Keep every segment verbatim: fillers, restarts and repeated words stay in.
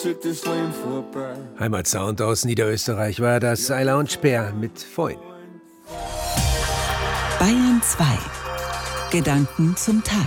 Heimatsound aus Niederösterreich war das Seiler und Speer mit Foin. Bayern zwei. Gedanken zum Tag.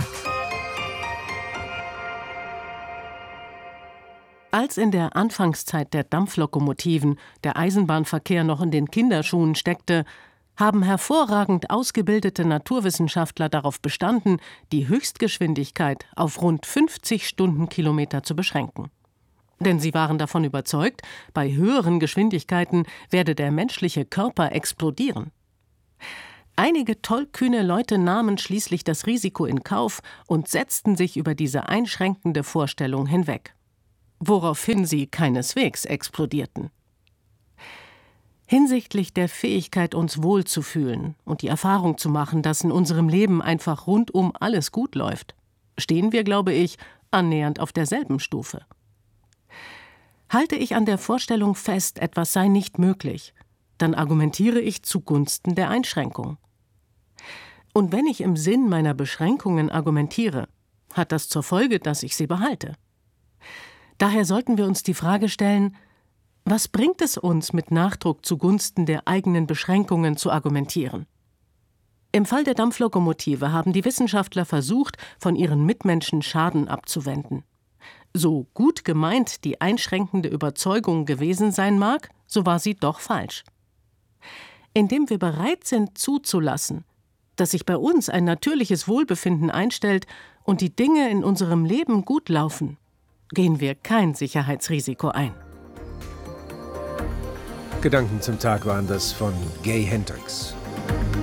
Als in der Anfangszeit der Dampflokomotiven der Eisenbahnverkehr noch in den Kinderschuhen steckte, haben hervorragend ausgebildete Naturwissenschaftler darauf bestanden, die Höchstgeschwindigkeit auf rund fünfzig Stundenkilometer zu beschränken. Denn sie waren davon überzeugt, bei höheren Geschwindigkeiten werde der menschliche Körper explodieren. Einige tollkühne Leute nahmen schließlich das Risiko in Kauf und setzten sich über diese einschränkende Vorstellung hinweg, woraufhin sie keineswegs explodierten. Hinsichtlich der Fähigkeit, uns wohlzufühlen und die Erfahrung zu machen, dass in unserem Leben einfach rundum alles gut läuft, stehen wir, glaube ich, annähernd auf derselben Stufe. Halte ich an der Vorstellung fest, etwas sei nicht möglich, dann argumentiere ich zugunsten der Einschränkung. Und wenn ich im Sinn meiner Beschränkungen argumentiere, hat das zur Folge, dass ich sie behalte. Daher sollten wir uns die Frage stellen, was bringt es uns, mit Nachdruck zugunsten der eigenen Beschränkungen zu argumentieren? Im Fall der Dampflokomotive haben die Wissenschaftler versucht, von ihren Mitmenschen Schaden abzuwenden. So gut gemeint die einschränkende Überzeugung gewesen sein mag, so war sie doch falsch. Indem wir bereit sind zuzulassen, dass sich bei uns ein natürliches Wohlbefinden einstellt und die Dinge in unserem Leben gut laufen, gehen wir kein Sicherheitsrisiko ein. Gedanken zum Tag waren das von Gay Hendricks.